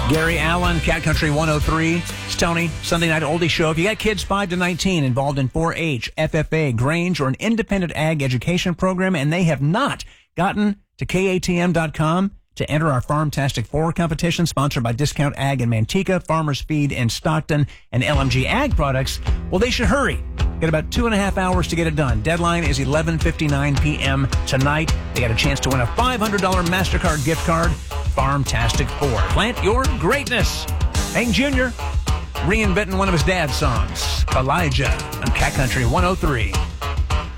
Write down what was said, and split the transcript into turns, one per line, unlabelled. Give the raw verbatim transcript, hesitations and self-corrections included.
Gary Allen, Cat Country one oh three. It's Tony, Sunday Night Oldie Show. If you got kids five to nineteen involved in four H, F F A, Grange, or an independent ag education program, and they have not gotten to K A T M dot com to enter our Farmtastic four competition sponsored by Discount Ag in Manteca, Farmers Feed in Stockton, and L M G Ag Products, well, they should hurry. Got about two and a half hours to get it done. Deadline is eleven fifty-nine p.m. tonight. They got a chance to win a five hundred dollars MasterCard gift card. Farmtastic four. Plant your greatness. Hank Junior reinventing one of his dad's songs, Elijah, on Cat Country one oh three.